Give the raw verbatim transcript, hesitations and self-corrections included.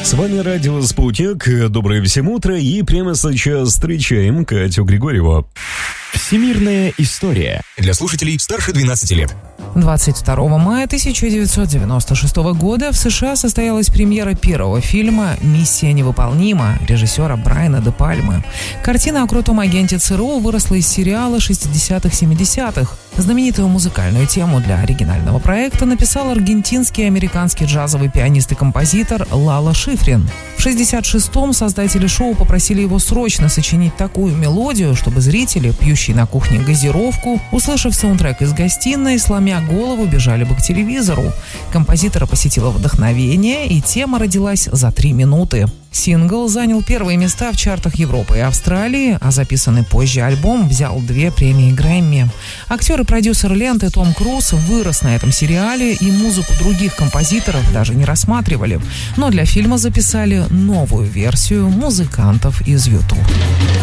С вами радио «Спутник». Доброе всем утро. И прямо сейчас встречаем Катю Григорьеву. Всемирная история для слушателей старше двенадцати лет. двадцать второго мая тысяча девятьсот девяносто шестого года в США состоялась премьера первого фильма «Миссия невыполнима» режиссера Брайана де Пальмы. Картина о крутом агенте ЦРУ выросла из сериала шестидесятых-семидесятых. Знаменитую музыкальную тему для оригинального проекта написал аргентинский и американский джазовый пианист и композитор Лало Шифрин. В шестьдесят шестом создатели шоу попросили его срочно сочинить такую мелодию, чтобы зрители, пьющие на кухне газировку, услышав саундтрек из гостиной, сломя голову, бежали бы к телевизору. Композитора посетило вдохновение, и тема родилась за три минуты. Сингл занял первые места в чартах Европы и Австралии, а записанный позже альбом взял две премии Грэмми. Актер и продюсер ленты Том Круз вырос на этом сериале, и музыку других композиторов даже не рассматривали. Но для фильма записали новую версию музыкантов из Юту.